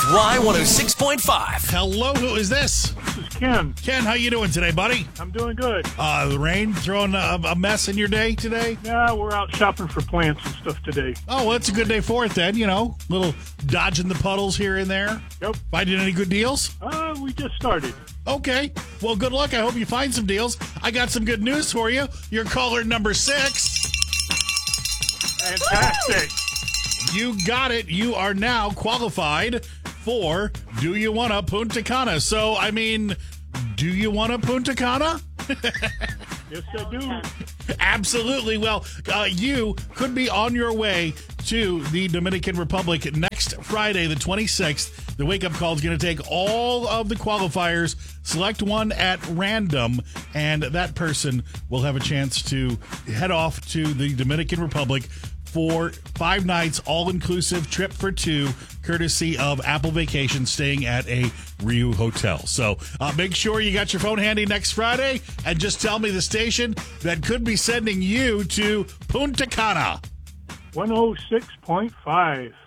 FY 106.5. Hello, who is this? This is Ken. Ken, how you doing today, buddy? I'm doing good. The rain throwing a mess in your day today? Yeah, we're out shopping for plants and stuff today. Oh, well, it's a good day for it then, little dodging the puddles here and there. Yep. Finding any good deals? We just started. Okay. Well, good luck. I hope you find some deals. I got some good news for you. You're caller number 6. Fantastic. You got it. You are now qualified for Do You Want a Punta Cana? So, do you want a Punta Cana? Yes, I do. Absolutely. Well, you could be on your way to the Dominican Republic next Friday, the 26th. The wake-up call is going to take all of the qualifiers, select one at random, and that person will have a chance to head off to the Dominican Republic for 5 nights, all-inclusive trip for 2, courtesy of Apple Vacation, staying at a Riu hotel. So make sure you got your phone handy next Friday, and just tell me the station that could be sending you to Punta Cana. 106.5.